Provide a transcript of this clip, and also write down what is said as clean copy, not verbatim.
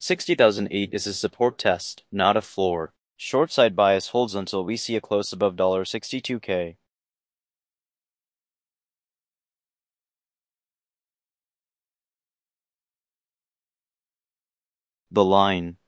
60,008 is a support test, not a floor. Short side bias holds until we see a close above $62K. The line.